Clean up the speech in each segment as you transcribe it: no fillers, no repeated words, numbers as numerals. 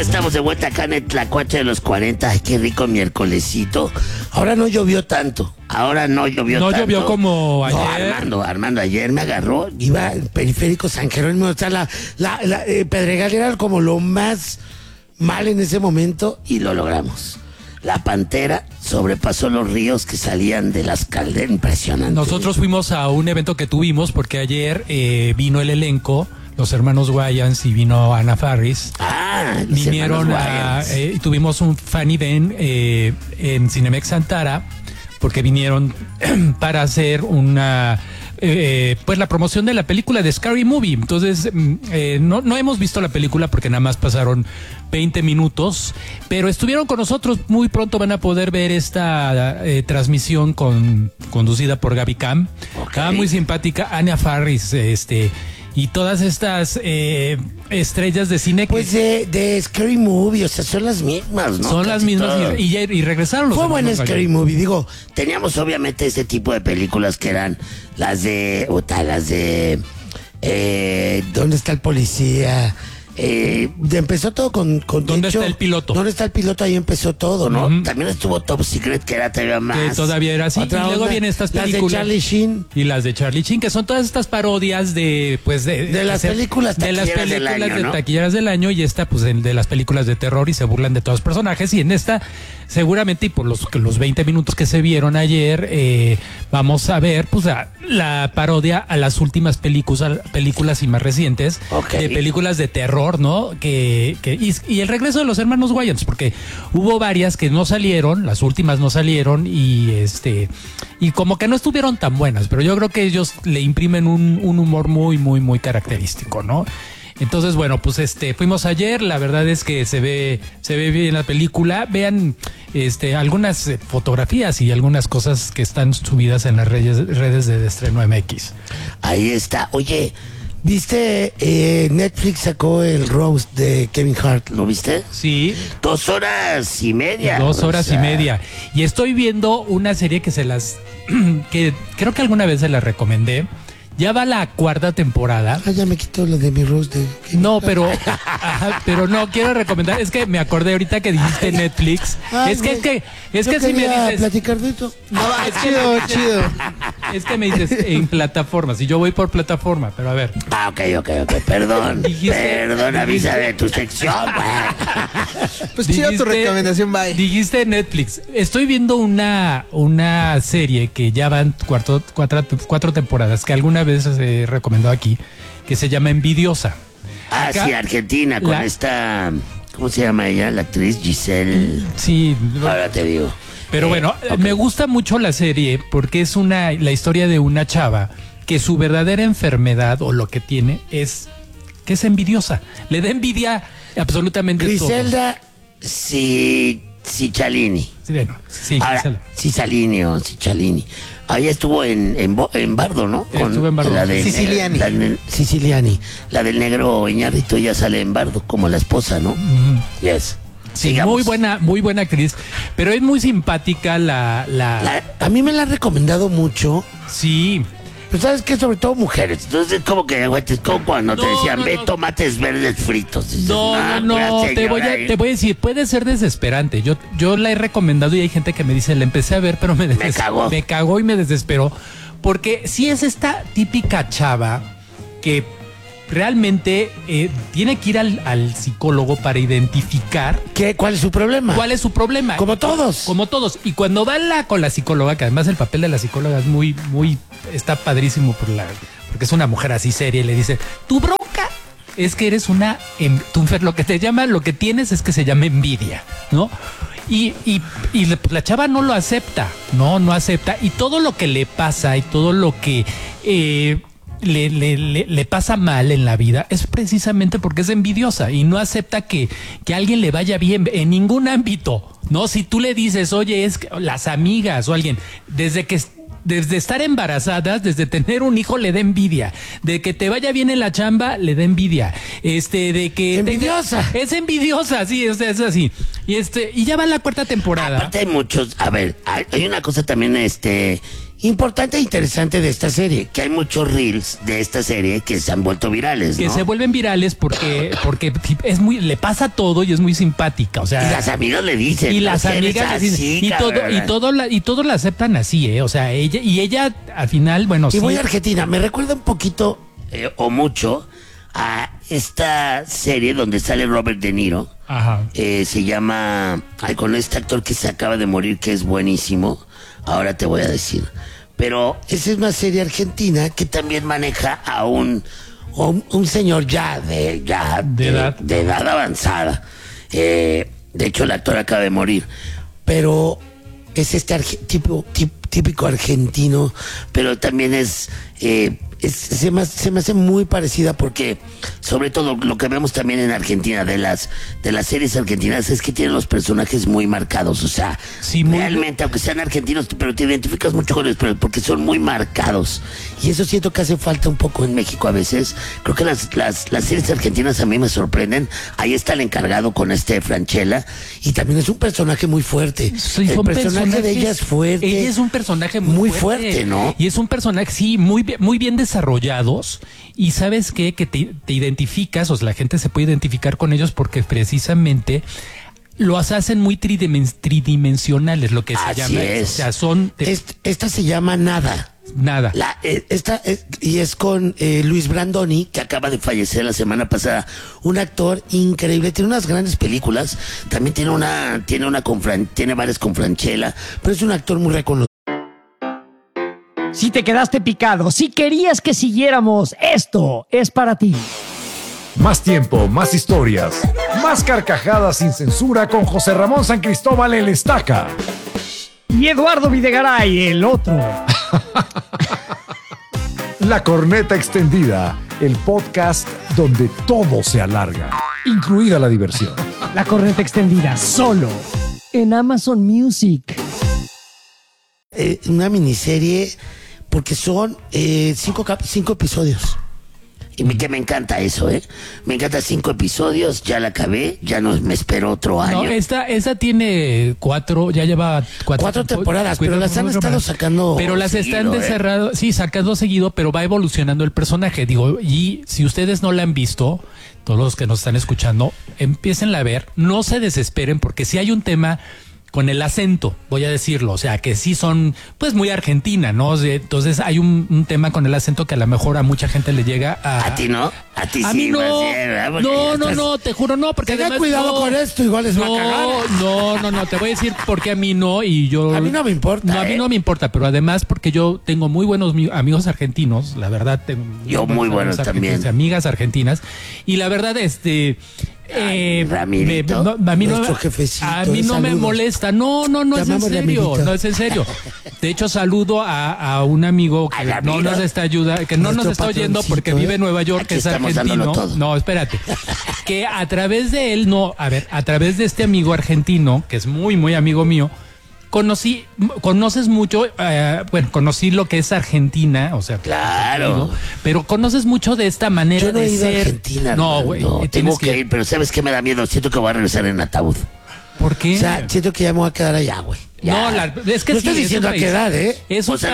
estamos de vuelta acá en el Tlacuache de los 40. Ay, qué rico miércolesito. Ahora no llovió tanto. No llovió como ayer. No, Armando, ayer me agarró. Iba en Periférico San Jerónimo. O sea, Pedregal era como lo más mal en ese momento y lo logramos. La Pantera sobrepasó los ríos que salían de las calderas. Impresionante. Nosotros fuimos a un evento que tuvimos porque ayer vino el elenco, los hermanos Wayans, y vino Ana Faris. Vinieron y tuvimos un fan event en Cinemex Santara porque vinieron para hacer una pues la promoción de la película de Scary Movie. Entonces no hemos visto la película porque nada más pasaron 20 minutos, pero estuvieron con nosotros. Muy pronto van a poder ver esta transmisión conducida por Gaby Cam. Estaba muy simpática Ana Faris, y todas estas estrellas de cine. Pues de Scary Movie, o sea, son las mismas, ¿no? Son las mismas y regresaron los. Fue buena Scary Movie, digo, teníamos obviamente este tipo de películas que eran las de ¿dónde está el policía? Empezó todo con ¿Dónde está el piloto? ¿Dónde está el piloto? Ahí empezó todo, ¿no? También estuvo Top Secret, que era todavía más. Que todavía era así. Y luego vienen estas películas. Las de Charlie Sheen. Y las de Charlie Sheen, que son todas estas parodias de las películas taquilleras del año, y esta, pues, de las películas de terror, y se burlan de todos los personajes. Y en esta, seguramente, y por los 20 minutos que se vieron ayer, vamos a ver, pues, la parodia a las últimas películas y más recientes, de películas de terror, ¿no? Y el regreso de los hermanos Wayans, porque hubo varias que no salieron, las últimas no salieron, y como que no estuvieron tan buenas, pero yo creo que ellos le imprimen un humor muy, muy, muy característico, ¿no? Entonces, bueno, pues fuimos ayer. La verdad es que se ve bien la película. Vean algunas fotografías y algunas cosas que están subidas en las redes de Estreno MX. Ahí está. Oye, ¿viste? Netflix sacó el roast de Kevin Hart. ¿Lo viste? Sí. 2 horas y media. 2 horas y media. Y estoy viendo una serie que que creo que alguna vez se la recomendé. Ya va la 4ª temporada. Ya me quitó lo de mi roast de Kevin Hart. Pero no, quiero recomendar. Es que me acordé ahorita que dijiste Netflix. Es que si me dices platicar de esto. No, es chido. Es que me dices en plataformas, y yo voy por plataforma, pero a ver. Ok. Perdón, avisa de tu sección, güey. Pues chido tu recomendación, bye. Dijiste Netflix. Estoy viendo una serie que ya van 4 temporadas, que alguna vez se recomendó aquí, que se llama Envidiosa. Acá, sí, Argentina, con esta, ¿cómo se llama ella? La actriz Giselle. Sí. Ahora te digo. Pero bueno, me gusta mucho la serie porque es la historia de una chava que su verdadera enfermedad, o lo que tiene, es que es envidiosa. Le da envidia absolutamente Griselda Cicciolini. Sí, bueno, sí, ahora, Cicciolini. Ahí estuvo en Bardo, ¿no? Estuvo en Bardo. La de Siciliani. La del negro Iñárritu, ya sale en Bardo como la esposa, ¿no? Yes. Sí, sigamos. muy buena actriz, pero es muy simpática a mí me la han recomendado mucho. Sí. Pero sabes que sobre todo mujeres. Entonces es como que, güey, es como cuando te decían, ve tomates verdes fritos. Dices, te voy a decir, puede ser desesperante. Yo la he recomendado y hay gente que me dice, la empecé a ver, pero me cagó y me desesperó. Porque sí es esta típica chava que realmente tiene que ir al psicólogo para identificar ¿cuál es su problema? Como todos. Y cuando va con la psóloga, que además el papel de la psicóloga es muy, muy, está padrísimo porque es una mujer así seria, y le dice, tu bronca es que eres lo que tienes es que se llama envidia, ¿no? Y la chava no lo acepta, no acepta, y todo lo que le pasa y todo lo que le pasa mal en la vida es precisamente porque es envidiosa y no acepta que a alguien le vaya bien en ningún ámbito, ¿no? Si tú le dices, oye, es que las amigas o alguien, desde estar embarazadas, desde tener un hijo, le da envidia. De que te vaya bien en la chamba, le da envidia. De que envidiosa. Es envidiosa, sí, o sea, es así. Y ya va la 4ª temporada. Aparte hay muchos, a ver, hay una cosa también, importante e interesante de esta serie, que hay muchos reels de esta serie que se han vuelto virales, ¿no? Que se vuelven virales porque es muy, le pasa todo y es muy simpática, o sea. Y las amigas le dicen. Y las amigas le dicen, y todo la aceptan así, o sea, ella al final, bueno, y sí. Voy a Argentina, me recuerda un poquito o mucho a esta serie donde sale Robert De Niro. Ajá. Se llama, con este actor que se acaba de morir, que es buenísimo. Ahora te voy a decir. Pero esa es una serie argentina que también maneja a un señor de edad avanzada. De hecho, el actor acaba de morir. Pero es este típico argentino, pero también se me hace muy parecida porque, sobre todo, lo que vemos también en Argentina de las series argentinas es que tienen los personajes muy marcados, o sea, sí, realmente, aunque sean argentinos, pero te identificas mucho con ellos, porque son muy marcados, y eso siento que hace falta un poco en México a veces. Creo que las series argentinas a mí me sorprenden. Ahí está el encargado con Franchella, y también es un personaje muy fuerte. Sí, el personaje de ella es fuerte. Ella es un personaje muy fuerte, ¿no? Y es un personaje, sí, muy bien desarrollados, y sabes qué, que te identificas, o sea, la gente se puede identificar con ellos porque precisamente los hacen muy tridimensionales, lo que se llama. Es. O sea, son... Esta se llama Nada. Y es con Luis Brandoni, que acaba de fallecer la semana pasada. Un actor increíble, tiene unas grandes películas. También tiene varias con Franchella, pero es un actor muy reconocido. Si te quedaste picado, si querías que siguiéramos, esto es para ti. Más tiempo, más historias, más carcajadas sin censura con José Ramón San Cristóbal el Estaca. Y Eduardo Videgaray, el otro. La Corneta Extendida, el podcast donde todo se alarga, incluida la diversión. La Corneta Extendida, solo en Amazon Music. Una miniserie, porque son 5 episodios. Y que me encanta eso, me encanta 5 episodios, ya la acabé, ya no me espero otro año. No, esta tiene 4, ya lleva 4 temporadas, pero las han estado sacando. Pero las seguido, están sí, sacando seguido, pero va evolucionando el personaje, digo, y si ustedes no la han visto, todos los que nos están escuchando, empiécenla a ver, no se desesperen, porque si hay un tema con el acento, voy a decirlo, o sea, que sí son, pues, muy argentina, ¿no? Entonces hay un tema con el acento que a lo mejor a mucha gente le llega a... ¿A ti no? A ti a sí. Mí no, te juro no, porque tenga además... cuidado con esto, igual les va a cagar. No, te voy a decir porque a mí no, y yo... A mí no me importa, No, a mí no me importa, pero además porque yo tengo muy buenos amigos argentinos, la verdad. Yo muy buenos también. Amigas argentinas, y la verdad, Ramirito, nuestro jefecito, a mí no me molesta, no, es en serio, no es en serio. De hecho, saludo a un amigo que no nos está ayudando, que no nos está oyendo porque vive en Nueva York, que es argentino. No, espérate. Que a través de él, a través de este amigo argentino, que es muy, muy amigo mío, conoces mucho, conocí lo que es Argentina, o sea, claro, pero conoces mucho de esta manera de ser. Yo no he ido a Argentina, no, güey, tengo que ir, pero ¿sabes qué me da miedo? Siento que voy a regresar en ataúd. ¿Por qué? O sea, siento que ya me voy a quedar allá, güey. No, es que no estás diciendo a qué edad, Es un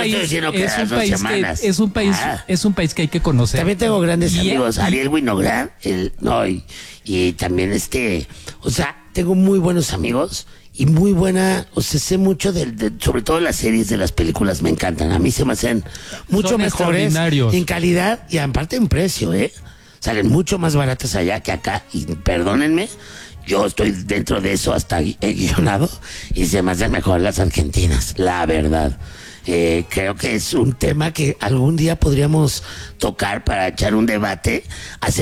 país que hay que conocer. También tengo grandes amigos, Ariel Winograd, y también o sea, tengo muy buenos amigos. Y muy buena, o sea, sé mucho sobre todo las series de las películas, me encantan. A mí se me hacen mucho mejores en calidad y aparte en precio, Salen mucho más baratas allá que acá. Y perdónenme, yo estoy dentro de eso hasta guionado y se me hacen mejor las argentinas, la verdad. Creo que es un tema que algún día podríamos tocar para echar un debate.